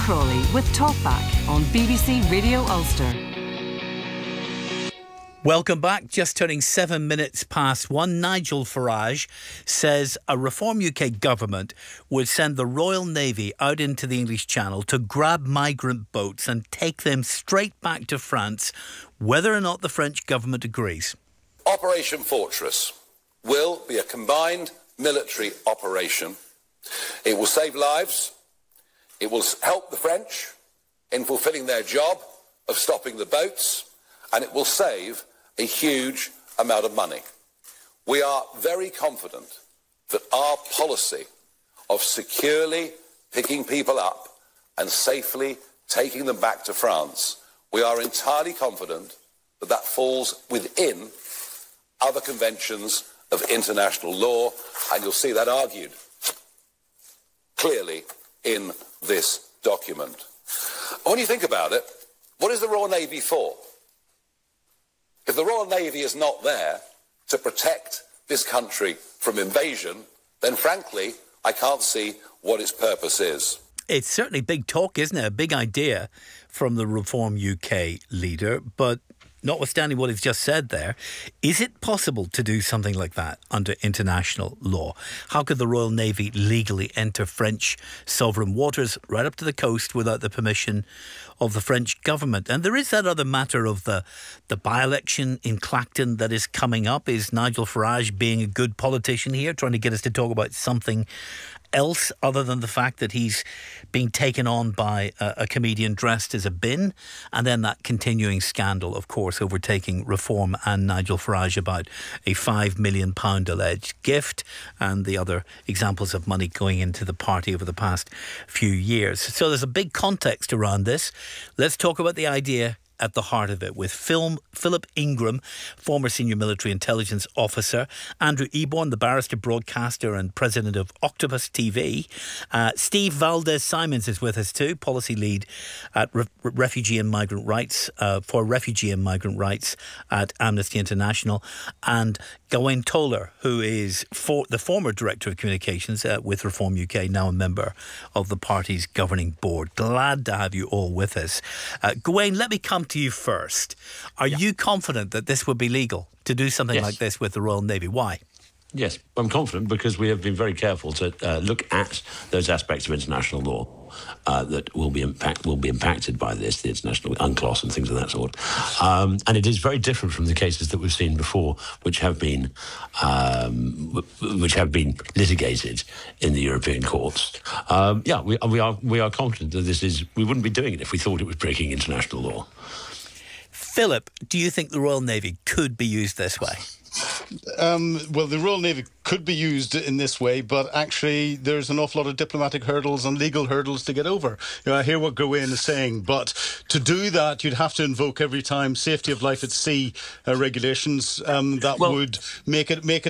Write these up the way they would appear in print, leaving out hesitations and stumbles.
Crawley with Talkback on BBC Radio Ulster. Welcome back. Just turning 7 minutes past 1. Nigel Farage says a Reform UK government would send the Royal Navy out into the English Channel to grab migrant boats and take them straight back to France, whether or not the French government agrees. Operation Fortress will be a combined military operation. It will save lives. It will help the French in fulfilling their job of stopping the boats, and it will save a huge amount of money. We are very confident that our policy of securely picking people up and safely taking them back to France, we are entirely confident that that falls within other conventions of international law, and you'll see that argued clearly in this document. When you think about it, what is the Royal Navy for? If the Royal Navy is not there to protect this country from invasion, then frankly, I can't see what its purpose is. It's certainly big talk, isn't it? A big idea from the Reform UK leader, but notwithstanding what he's just said there, is it possible to do something like that under international law? How could the Royal Navy legally enter French sovereign waters right up to the coast without the permission of the French government? And there is that other matter of the by-election in Clacton that is coming up. Is Nigel Farage being a good politician here, trying to get us to talk about something else other than the fact that he's being taken on by a comedian dressed as a bin, and then that continuing scandal, of course, overtaking Reform and Nigel Farage about a £5 million alleged gift and the other examples of money going into the party over the past few years. So there's a big context around this. Let's talk about the idea at the heart of it with Philip Ingram, former senior military intelligence officer, Andrew Eborn, the barrister, broadcaster and president of Octopus TV. Steve Valdez-Simons is with us too, policy lead at refugee and migrant rights for refugee and migrant rights at Amnesty International, and Gawain Toller, who is the former director of communications with Reform UK, now a member of the party's governing board. Glad to have you all with us. Gawain, let me come to you first. Are you confident that this would be legal to do something like this with the Royal Navy? Why? Yes, I'm confident because we have been very careful to look at those aspects of international law that will be impacted by this, the international UNCLOS and things of that sort. And it is very different from the cases that we've seen before, which have been litigated in the European courts. We are confident that this is. We wouldn't be doing it if we thought it was breaking international law. Philip, do you think the Royal Navy could be used this way? Well, the Royal Navy could be used in this way, but actually there's an awful lot of diplomatic hurdles and legal hurdles to get over. I hear what Gawain is saying, but to do that, you'd have to invoke every time safety of life at sea regulations would make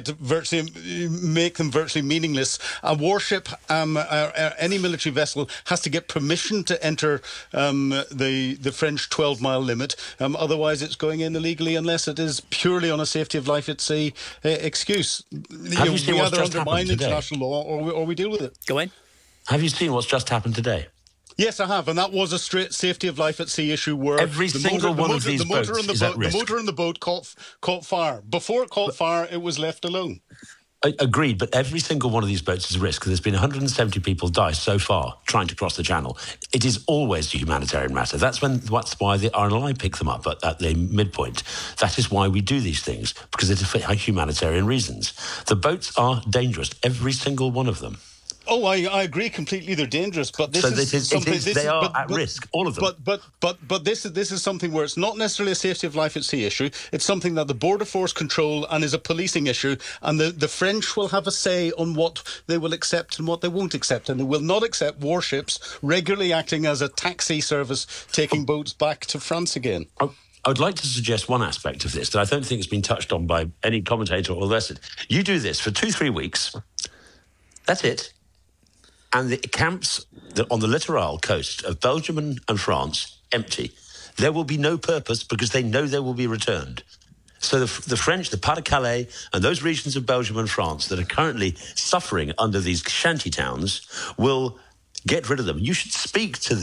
them virtually meaningless. A warship, any military vessel, has to get permission to enter the French 12-mile limit. Otherwise, it's going in illegally unless it is purely on a safety of life at sea excuse. Have you seen what's just undermine happened today? International law, or we deal with it. Go in. Have you seen what's just happened today? Yes, I have, and that was a straight safety of life at sea issue where every single one of these boats is at risk. The motor in the boat caught fire. Before it caught fire, it was left alone. Agreed, but every single one of these boats is a risk. There's been 170 people die so far trying to cross the channel. It is always a humanitarian matter. That's why the RNLI pick them up at the midpoint. That is why we do these things, because it is for humanitarian reasons. The boats are dangerous, every single one of them. Oh, I agree completely. They're dangerous, but they are at risk, all of them. But this is something where it's not necessarily a safety of life at sea issue. It's something that the border force control and is a policing issue, and the French will have a say on what they will accept and what they won't accept, and they will not accept warships regularly acting as a taxi service taking boats back to France again. I would like to suggest one aspect of this that I don't think has been touched on by any commentator or the rest of it. You do this for 2-3 weeks. That's it. And the camps on the littoral coast of Belgium and France empty. There will be no purpose because they know they will be returned. So the French, the Pas-de-Calais, and those regions of Belgium and France that are currently suffering under these shanty towns will get rid of them. You should speak to